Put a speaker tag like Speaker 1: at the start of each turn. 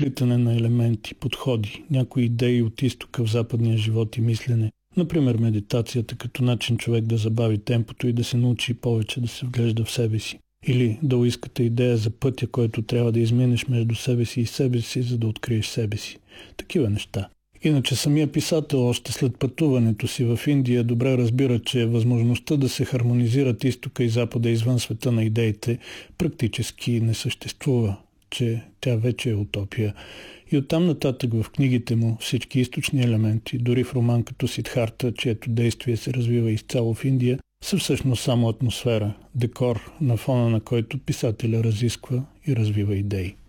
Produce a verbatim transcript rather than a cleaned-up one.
Speaker 1: преплитане на елементи, подходи, някои идеи от изтока в западния живот и мислене. Например, медитацията като начин човек да забави темпото и да се научи повече да се вглежда в себе си. Или даоистката идея за пътя, който трябва да изминеш между себе си и себе си, за да откриеш себе си. Такива неща. Иначе самия писател още след пътуването си в Индия добре разбира, че възможността да се хармонизират изтока и запада извън света на идеите практически не съществува, че тя вече е утопия. И оттам нататък в книгите му всички източни елементи, дори в роман като Сидхарта, чието действие се развива изцяло в Индия, са всъщност само атмосфера, декор, на фона на който писателя разисква и развива идеи.